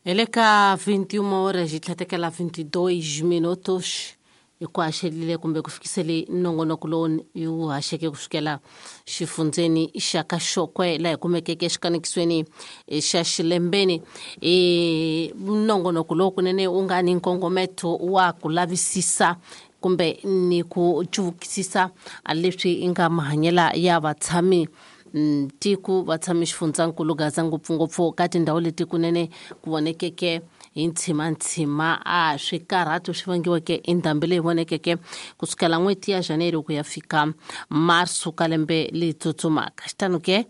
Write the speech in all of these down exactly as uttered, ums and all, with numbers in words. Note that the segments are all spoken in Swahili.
Eleka vinte e uma horas itlhatekela vinte e dois minutos ikwashelile kumbe kufikisele nongonoko lowu yu haxeke kusukela xifundzeni xa Kaxokwe laha kumekeke xikanekisweni xa Xilembeni. E nongonoko lowu kunene u nga ni nkongometo wa ku lavisisa kumbe ni ku chuvukisisa leswi i nga mahanyela ya vatshami tiku vatshami xifundzankulu Gaza ngopfungopfu ka tindhawu leti kunene ku vonekeke hi ntshima-ntshima a swikarhato swi vangiweke i ndhambi leyi vonekeke kusukela n'hweti ya Janeri ku ya fika Marsu ka lembe leyi tsutsumaka. Xitano ke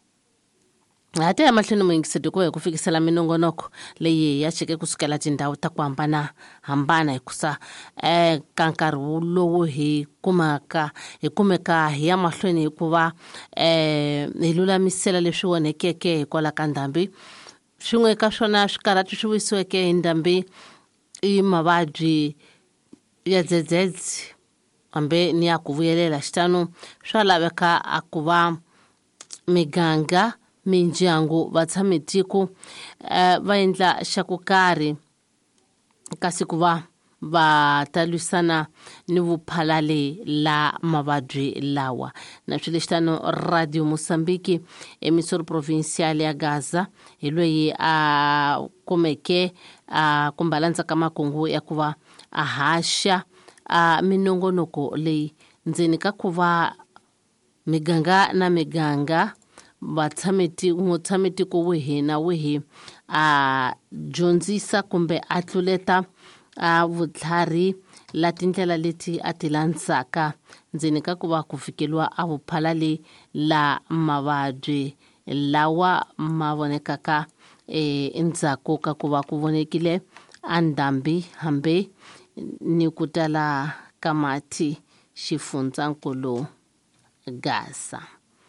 hata ya mahlweni muyingisedi ku hi ku fikisela minongonoko leyi ya cheke kusukela tindhawu ta ku hambana hambana hikusa eh ka nkarhi lowu hi kumaka hi kumeka hi ya mahlweni hikuva eh hi lulamisela leswi vonekeke hikwalaho ka ndhambi. Swin'we ka swona swikarhati swi wisiweke hi ndhambi i mavabyi ya dzedzedzi kambe ni ya ku vuyelela. Xitano swa laveka a ku va miganga mindyangu vatshami tiko uh, va endla xa ku karhi kasi ku va va ta lwisana ni vuphalale la mavabyi lawa. Na swile xitano Radio Mosambiki emisoro provincial ya Gaza hi loyi a kumeke a kumbalandza ka makungu ya ku va a haxa a minongonoko leyi ndzeni ka ku va miganga na miganga vatshami mutshami tiko wihi na wihi a dyondzisa kumbe a tluleta a vutlhari la tindlela leti a ti landzaka ndzeni ka ku va ku fikeliwa a vuphalale la mavabyi lawa ma vonekaka endzhaku ka ku va ku vonekile a ndhambi hambe ni ku tala ka mati xifundzankulu Gaza.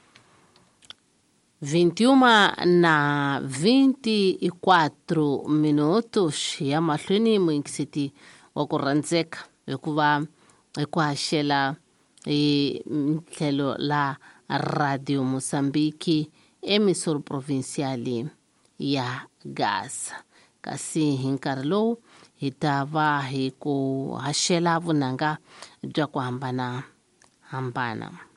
vinte e uma na vinte e quatro minutos ya mahlweni muyingiseti wa ku rhandzeka hikuva hi ku haxela hi tlhelo la Radio Mosambiki emisoro provincial ya Gaza. Kasi hi nkarhi lowu hi ta va hi ku haxela vunanga bya ku hambana hambana.